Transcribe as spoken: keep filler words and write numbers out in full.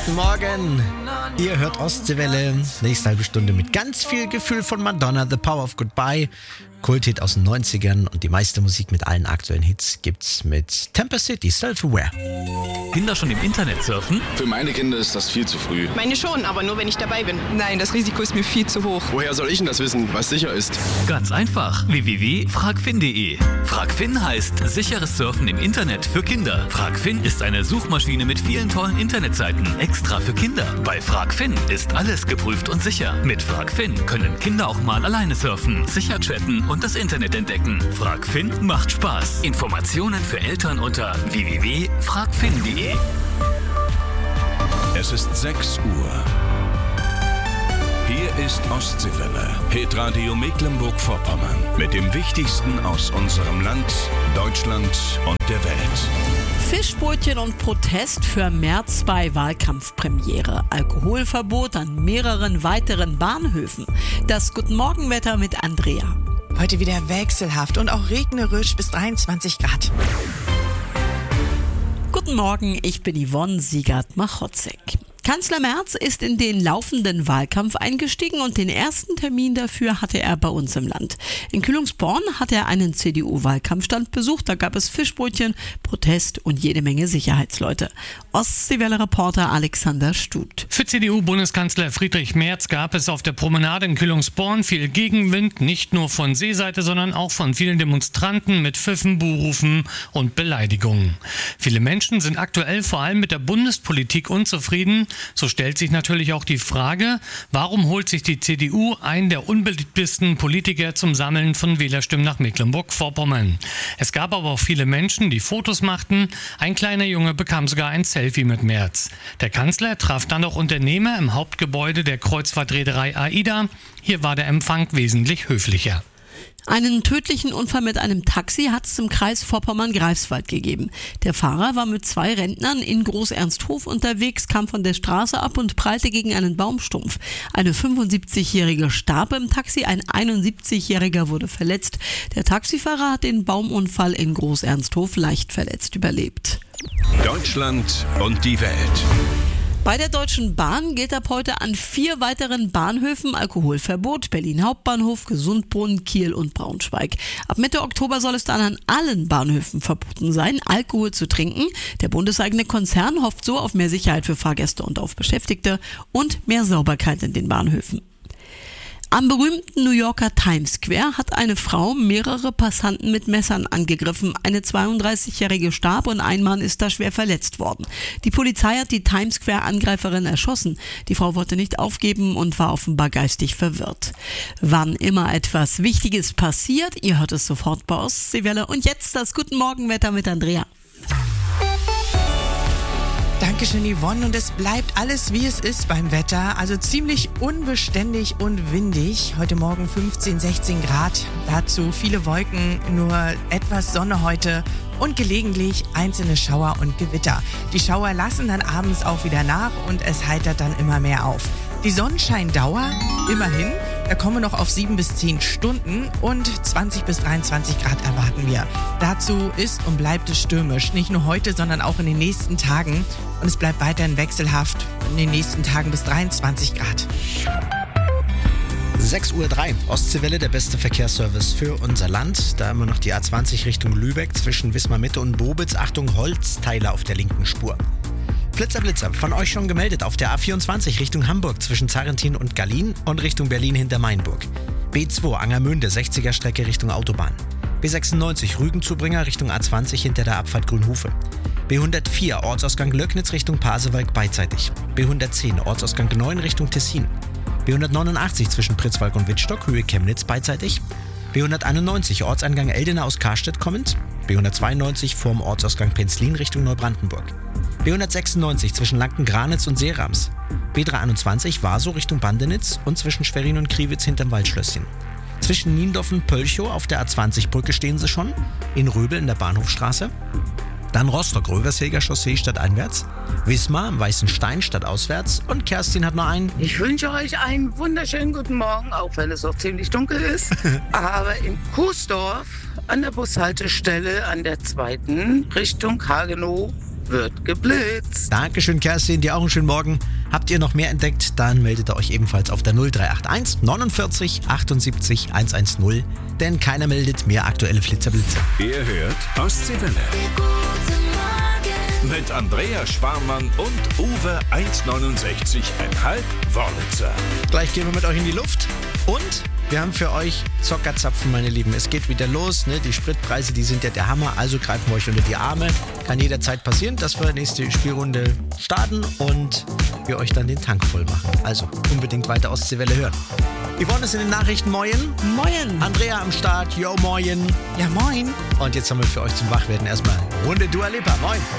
Guten Morgen. Ihr hört Ostseewelle. Nächste halbe Stunde mit ganz viel Gefühl von Madonna, The Power of Goodbye. Kulthit aus den neunzigern und die meiste Musik mit allen aktuellen Hits gibt's mit Temper City, Self-Aware. Kinder schon im Internet surfen? Für meine Kinder ist das viel zu früh. Meine schon, aber nur wenn ich dabei bin. Nein, das Risiko ist mir viel zu hoch. Woher soll ich denn das wissen, was sicher ist? Ganz einfach. w w w punkt fragfin punkt de. Fragfin heißt sicheres Surfen im Internet für Kinder. Fragfin ist eine Suchmaschine mit vielen tollen Internetseiten, extra für Kinder. Bei Fragfin ist alles geprüft und sicher. Mit Fragfin können Kinder auch mal alleine surfen, sicher chatten und das Internet entdecken. Fragfin macht Spaß. Informationen für Eltern unter w w w punkt fragfin punkt de. Es ist sechs Uhr. Hier ist Ostseewelle, Hitradio Mecklenburg-Vorpommern. Mit dem Wichtigsten aus unserem Land, Deutschland und der Welt. Fischbrötchen und Protest für März bei Wahlkampfpremiere. Alkoholverbot an mehreren weiteren Bahnhöfen. Das Guten-Morgen-Wetter mit Andrea. Heute wieder wechselhaft und auch regnerisch bis dreiundzwanzig Grad. Guten Morgen, ich bin Yvonne Siegert-Machotzek. Kanzler Merz ist in den laufenden Wahlkampf eingestiegen und den ersten Termin dafür hatte er bei uns im Land. In Kühlungsborn hat er einen C D U-Wahlkampfstand besucht. Da gab es Fischbrötchen, Protest und jede Menge Sicherheitsleute. Ostseewelle-Reporter Alexander Stut. Für C D U-Bundeskanzler Friedrich Merz gab es auf der Promenade in Kühlungsborn viel Gegenwind, nicht nur von Seeseite, sondern auch von vielen Demonstranten mit Pfiffen, Buhrufen und Beleidigungen. Viele Menschen sind aktuell vor allem mit der Bundespolitik unzufrieden. So stellt sich natürlich auch die Frage, warum holt sich die C D U einen der unbeliebtesten Politiker zum Sammeln von Wählerstimmen nach Mecklenburg-Vorpommern? Es gab aber auch viele Menschen, die Fotos machten. Ein kleiner Junge bekam sogar ein Selfie mit Merz. Der Kanzler traf dann auch Unternehmer im Hauptgebäude der Kreuzfahrtreederei AIDA. Hier war der Empfang wesentlich höflicher. Einen tödlichen Unfall mit einem Taxi hat es im Kreis Vorpommern-Greifswald gegeben. Der Fahrer war mit zwei Rentnern in Groß-Ernsthof unterwegs, kam von der Straße ab und prallte gegen einen Baumstumpf. Eine fünfundsiebzigjährige starb im Taxi, ein einundsiebzigjähriger wurde verletzt. Der Taxifahrer hat den Baumunfall in Groß-Ernsthof leicht verletzt überlebt. Deutschland und die Welt. Bei der Deutschen Bahn gilt ab heute an vier weiteren Bahnhöfen Alkoholverbot. Berlin Hauptbahnhof, Gesundbrunnen, Kiel und Braunschweig. Ab Mitte Oktober soll es dann an allen Bahnhöfen verboten sein, Alkohol zu trinken. Der bundeseigene Konzern hofft so auf mehr Sicherheit für Fahrgäste und auf Beschäftigte und mehr Sauberkeit in den Bahnhöfen. Am berühmten New Yorker Times Square hat eine Frau mehrere Passanten mit Messern angegriffen. Eine zweiunddreißigjährige starb und ein Mann ist da schwer verletzt worden. Die Polizei hat die Times Square-Angreiferin erschossen. Die Frau wollte nicht aufgeben und war offenbar geistig verwirrt. Wann immer etwas Wichtiges passiert, ihr hört es sofort bei Ostseewelle. Und jetzt das Guten Morgen-Wetter mit Andrea. Dankeschön, Yvonne. Und es bleibt alles, wie es ist beim Wetter. Also ziemlich unbeständig und windig. Heute Morgen fünfzehn, sechzehn Grad. Dazu viele Wolken, nur etwas Sonne heute und gelegentlich einzelne Schauer und Gewitter. Die Schauer lassen dann abends auch wieder nach und es heitert dann immer mehr auf. Die Sonnenscheindauer, immerhin, da kommen wir noch auf sieben bis zehn Stunden und zwanzig bis dreiundzwanzig Grad erwarten wir. Dazu ist und bleibt es stürmisch, nicht nur heute, sondern auch in den nächsten Tagen. Und es bleibt weiterhin wechselhaft in den nächsten Tagen bis dreiundzwanzig Grad. sechs Uhr drei, Ostseewelle, der beste Verkehrsservice für unser Land. Da immer noch die A zwanzig Richtung Lübeck zwischen Wismar-Mitte und Bobitz. Achtung, Holzteile auf der linken Spur. Blitzer, Blitzer, von euch schon gemeldet auf der A vierundzwanzig Richtung Hamburg zwischen Zarentin und Gallien und Richtung Berlin hinter Mainburg. B zwei Angermünde, sechziger Strecke Richtung Autobahn. B sechsundneunzig Rügenzubringer Richtung A zwanzig hinter der Abfahrt Grünhofe. B hundertvier Ortsausgang Löcknitz Richtung Pasewalk beidseitig. B hundertzehn Ortsausgang neun Richtung Tessin. B hundertneunundachtzig zwischen Pritzwalk und Wittstock, Höhe Chemnitz beidseitig. B hunderteinundneunzig Ortseingang Eldena aus Karstedt kommend. B hundertzweiundneunzig vorm Ortsausgang Penzlin Richtung Neubrandenburg. B hundertsechsundneunzig zwischen Lanken-Granitz und Seerams. B dreihunderteinundzwanzig Warsow Richtung Bandenitz und zwischen Schwerin und Kriwitz hinterm Waldschlösschen. Zwischen Niendorf und Pölchow auf der A zwanzig Brücke stehen sie schon. In Röbel in der Bahnhofstraße. Dann Rostock-Rövershäger Chaussee stadteinwärts. Wismar am Weißen Stein stadtauswärts. Und Kerstin hat noch einen. Ich wünsche euch einen wunderschönen guten Morgen, auch wenn es noch ziemlich dunkel ist. Aber in Kuesdorf an der Bushaltestelle an der zweiten Richtung Hagenow wird geblitzt. Dankeschön, Kerstin. Dir auch einen schönen Morgen. Habt ihr noch mehr entdeckt, dann meldet ihr euch ebenfalls auf der null drei acht eins neunundvierzig achtundsiebzig hundertzehn. Denn keiner meldet mehr aktuelle Flitzerblitze. Ihr hört Ostseewelle. Mit Andrea Sparmann und Uwe eins neunundsechzig Komma fünf Wörlitzer. Gleich gehen wir mit euch in die Luft und wir haben für euch Zockerzapfen, meine Lieben. Es geht wieder los, ne? Die Spritpreise, die sind ja der Hammer, also greifen wir euch unter die Arme. Kann jederzeit passieren, dass wir die nächste Spielrunde starten und wir euch dann den Tank voll machen. Also unbedingt weiter Ostseewelle hören. Yvonne ist in den Nachrichten, moin. Moin. Andrea am Start, yo moin. Ja, moin. Und jetzt haben wir für euch zum Wachwerden erstmal Runde Dua Lipa, moin.